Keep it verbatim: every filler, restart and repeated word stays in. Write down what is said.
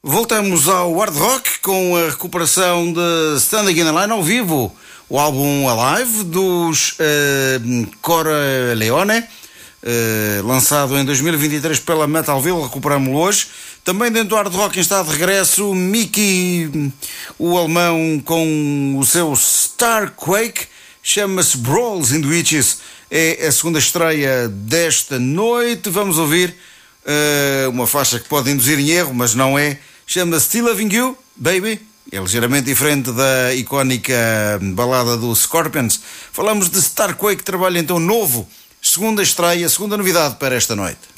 Voltamos ao hard rock com a recuperação de Stand Again Line ao vivo, o álbum Alive dos uh, Corleone, uh, lançado em dois mil e vinte e três pela Metalville, recuperamos-lo hoje. Também dentro do hard rock está de regresso Mickey, o alemão, com o seu Starquake, chama-se Brawls in the Witches, é a segunda estreia desta noite. Vamos ouvir uh, uma faixa que pode induzir em erro, mas não é. Chama-se Still Loving You, Baby. É ligeiramente diferente da icónica balada do Scorpions. Falamos de Starquake, trabalho então novo, segunda estreia, segunda novidade para esta noite.